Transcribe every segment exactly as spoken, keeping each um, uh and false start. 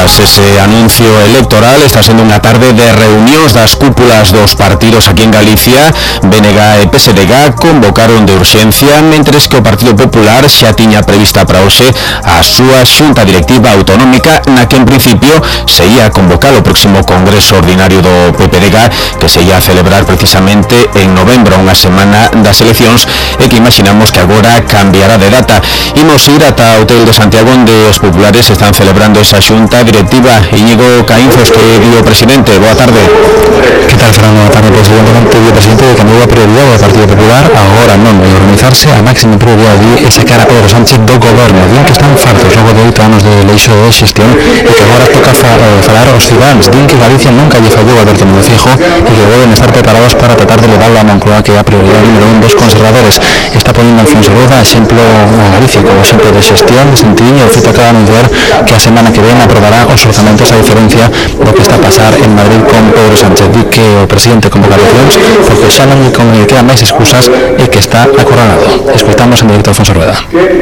Tras ese anuncio electoral, está sendo unha tarde de reunións das cúpulas dos partidos aquí en Galicia. B N G e P S D G convocaron de urxencia, mentres que o Partido Popular xa tiña prevista para hoxe a súa xunta directiva autonómica, na que en principio se ia convocar o próximo Congreso Ordinario do P P D G, que se ia celebrar precisamente en novembro, unha semana das eleccións, e que imaginamos que agora cambiará de data. Imos ir ata o Hotel de Santiago, onde os populares están celebrando esa xunta directiva. Íñigo Caínzos, que dio presidente, boa tarde. Que tal, Fernando? Boa tarde, presidente. O presidente de cambiou a prioridade do Partido Popular, agora non vai organizarse, a máxima prioridade é sacar a Pedro Sánchez do goberno. Din que están fartos logo de oito anos de leixo de xestión e que agora toca fa, eh, falar aos cidadáns. Din que Galicia nunca lle fallou a Alberto Núñez Feijóo e que deben estar preparados para tratar de levarlo a Moncloa, que é a prioridade número un dos conservadores. Está poniendo Alfonso Rueda exemplo a Galicia como exemplo de xestión, de sentidiño. O cito acaba de anunciar que a semana que ven aprobará os orzamentos, a diferencia do que está a pasar en Madrid con Pedro Sánchez. Di que o presidente convoca eleccións porque xa non lle quedan máis excusas e que está acorralado. Escoitamos en directo a Alfonso Rueda.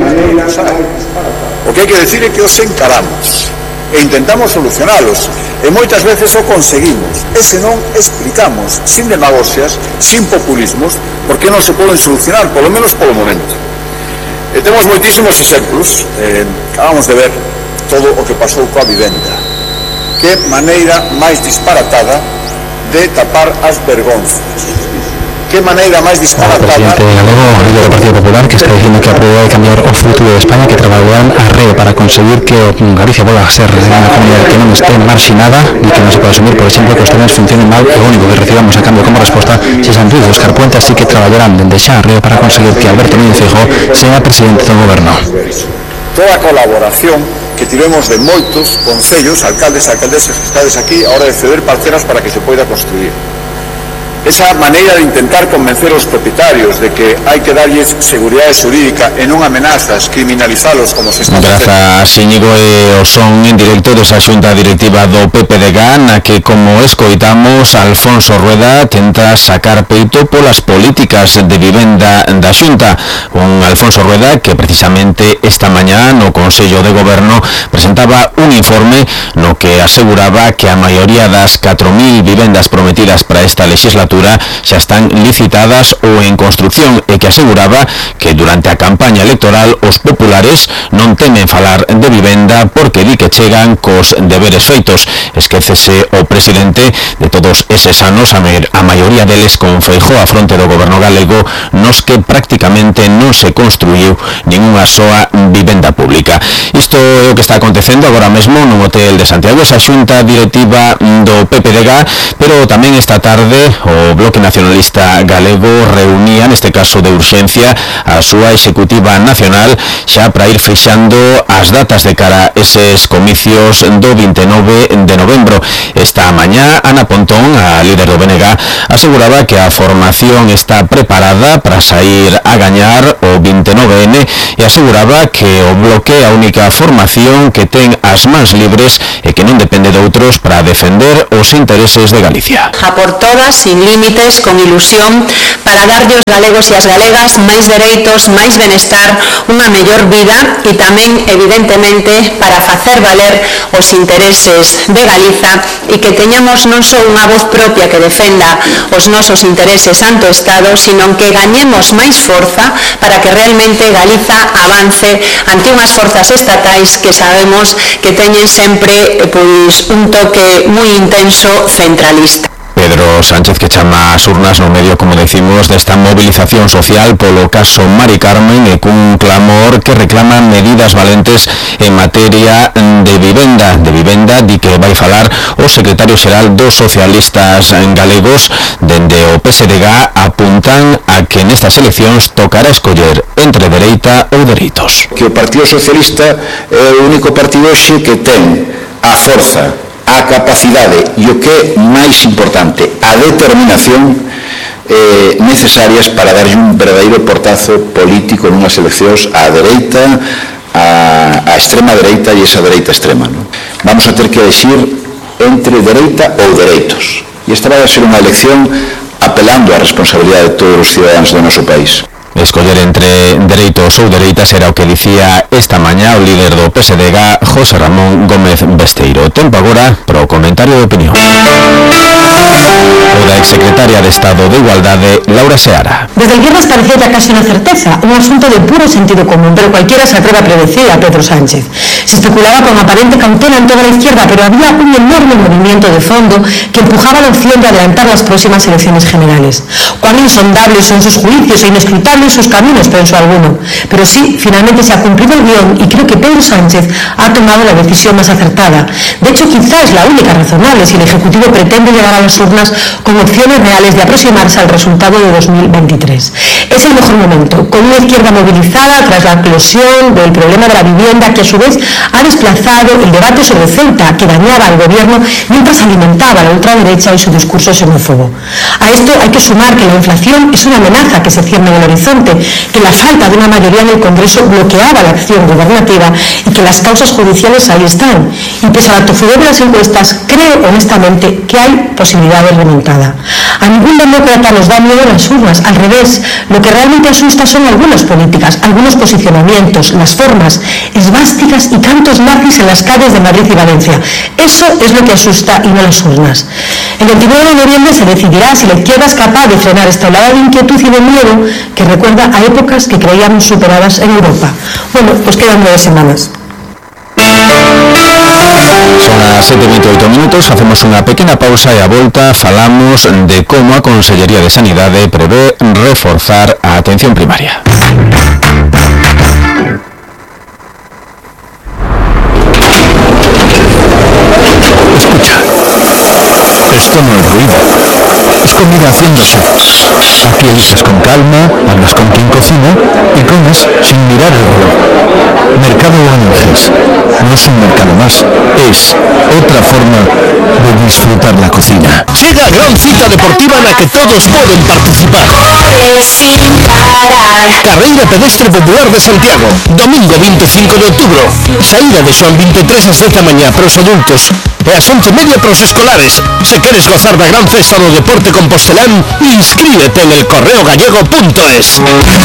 O que hai que decir é que os encaramos e intentamos solucionalos, e moitas veces o conseguimos, e se non explicamos, sin demagoxias, sin populismos, por que non se poden solucionar, polo menos polo momento. E temos moitísimos exemplos. eh, acabamos de ver todo o que pasou coa vivenda. Que maneira máis disparatada de tapar as vergonzas. Que maneira máis disparatada. O presidente galego, líder do Partido Popular, que está dicindo que a prioridade de cambiar o futuro de España, que traballarán a re para conseguir que Galicia volva a ser unha comunidade que non esté marxinada e que non se pode asumir, por exemplo, que os trenes funcionen mal e o único que recibamos a cambio como resposta sexan ruidos. Óscar Puente, así que traballarán dende xa a re para conseguir que Alberto Núñez Feijóo sea presidente do goberno. Toda a colaboración que tivemos de moitos concellos, alcaldes e alcaldesas que estades aquí, a hora de ceder parcelas para que se poida construir. Esa maneira de intentar convencer os propietarios de que hai que darlles seguridade xurídica e non amenazas, criminalizalos como se está facendo. Grazas, Íñigo, e o son en directo desa xunta directiva do P P D G, na que, como escoitamos, Alfonso Rueda tenta sacar peito polas políticas de vivenda da xunta. Un Alfonso Rueda que precisamente esta mañá no Consello de Goberno presentaba un informe no que aseguraba que a maioría das catro mil vivendas prometidas para esta legislatura xa están licitadas ou en construcción, e que aseguraba que durante a campaña electoral os populares non temen falar de vivenda porque di que chegan cos deberes feitos. Esquécese o presidente de todos eses anos, a, a maioría deles con Feijóo a fronte do goberno galego, nos que prácticamente non se construiu ninguna soa vivenda pública. Isto é o que está acontecendo agora mesmo nun hotel de Santiago, esa xunta directiva do P P D G, pero tamén esta tarde o O Bloque Nacionalista Galego reunía, neste caso de urxencia, a súa executiva nacional xa para ir fixando as datas de cara a eses comicios do vinte e nove de novembro. Esta mañá, Ana Pontón, a líder do B N G, aseguraba que a formación está preparada para sair a gañar o vinte e nove ene e aseguraba que o Bloque é a única formación que ten as mans libres e que non depende de outros para defender os intereses de Galicia. A por todas, sin límites, con ilusión, para darlle aos galegos e as galegas máis dereitos, máis benestar, unha mellor vida e tamén, evidentemente, para facer valer os intereses de Galiza e que teñamos non só unha voz propia que defenda os nosos intereses ante o Estado, sino que gañemos máis forza para que realmente Galiza avance ante unhas forzas estatais que sabemos que teñen sempre pois, un toque moi intenso centralista. Pedro Sánchez, que chama as urnas no medio, como decimos, desta movilización social polo caso Mari Carmen e cun clamor que reclama medidas valentes en materia de vivenda. De vivenda, di que vai falar o secretario xeral dos socialistas galegos. Dende o P S D G apuntan a que nestas eleccións tocará escoller entre dereita ou dereitos. Que o Partido Socialista é o único partido hoxe que ten a forza, a capacidade e o que é máis importante, a determinación eh, necesarias para darlle un verdadeiro portazo político nunhas eleccións á dereita, á, á extrema dereita e esa dereita extrema, non? Vamos a ter que elegir entre dereita ou dereitos, e esta vai a ser unha elección apelando á responsabilidade de todos os cidadáns do noso país. Escoller entre dereitos ou dereitas era o que dicía esta mañá o líder do P S D G, José Ramón Gómez Besteiro. Tempo agora pro comentario de opinión. O da exsecretaria de Estado de Igualdade, Laura Seara. Desde el viernes parecía ya casi una certeza, un asunto de puro sentido común, pero cualquiera se atreve a predecir a Pedro Sánchez. Se especulaba con aparente cautela en toda la izquierda, pero había un enorme movimiento de fondo que empujaba la opción de adelantar las próximas elecciones generales. Cuán insondables son sus juicios e inescrutables sus caminos, pensó alguno. Pero sí, finalmente se ha cumplido el guión y creo que Pedro Sánchez ha tomado la decisión más acertada. De hecho, quizá es la única razonable si el Ejecutivo pretende llegar a las urnas con opciones reales de aproximarse al resultado de dos mil veintitrés. Es el mejor momento, con una izquierda movilizada tras la eclosión del problema de la vivienda que a su vez ha desplazado el debate sobre Ceuta, que dañaba al gobierno mientras alimentaba a la ultraderecha y su discurso xenófobo. A esto hay que sumar que la inflación es una amenaza que se cierne en el horizonte, que la falta de una mayoría en el Congreso bloqueaba la acción gubernativa y que las causas judiciales ahí están. Y pese a la tofudez de las encuestas, creo honestamente que hay posibilidad de remontada. A ningún demócrata nos da miedo las urnas, al revés. Lo que realmente asusta son algunas políticas, algunos posicionamientos, las formas, esvásticas y cantos nazis en las calles de Madrid y Valencia. Eso es lo que asusta y no las urnas. El veintinueve de noviembre se decidirá si la izquierda es capaz de frenar esta oleada de inquietud y de miedo que recuerda a épocas que creíamos superadas en Europa. Bueno, pues quedan nueve semanas. Son as sete e veintioito minutos, facemos unha pequena pausa e a volta falamos de como a Consellería de Sanidade prevé reforzar a atención primaria. Escucha, esto no es ruido, es comida haciéndose. Aquí eliges con calma, hablas con quien cocina y comes sin mirar el reloj. Mercado Ángeles no es un mercado más, es otra forma de disfrutar la cocina. Llega a gran cita deportiva en la que todos pueden participar. Carreira Pedestre Popular de Santiago, domingo veinticinco de outubro. Saída de Xoan veintitrés a sete da mañá para os adultos e as once e media para os escolares. Se queres gozar da gran festa do deporte compostelán, inscríbete en el correo gallego punto es.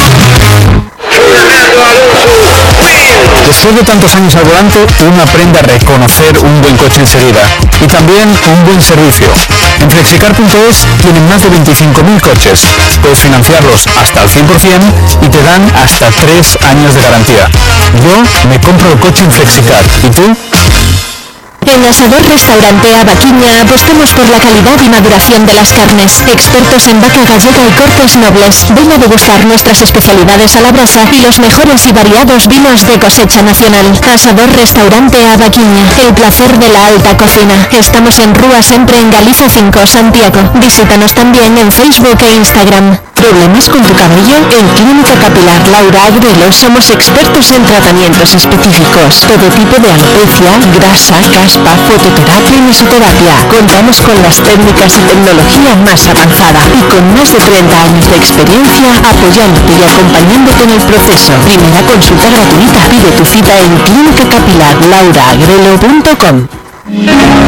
Después de tantos años al volante, uno aprende a reconocer un buen coche enseguida y también un buen servicio. En Flexicar punto es tienen más de veinticinco mil coches. Puedes financiarlos hasta el cien por ciento y te dan hasta tres años de garantía. Yo me compro el coche en Flexicar. ¿Y tú? En Asador Restaurante Abaquiña apostamos por la calidad y maduración de las carnes. Expertos en vaca gallega y cortes nobles. Ven a degustar nuestras especialidades a la brasa y los mejores y variados vinos de cosecha nacional. Asador Restaurante Abaquiña. El placer de la alta cocina. Estamos en Rúa Sempre en Galicia cinco, Santiago. Visítanos también en Facebook e Instagram. ¿Problemas con tu cabello? En Clínica Capilar Laura Agrelo somos expertos en tratamientos específicos. Todo tipo de alopecia, grasa, caspa, fototerapia y mesoterapia. Contamos con las técnicas y tecnología más avanzada y con más de treinta años de experiencia apoyándote y acompañándote en el proceso. Primera consulta gratuita. Pide tu cita en clínica capilar laura agrelo punto com.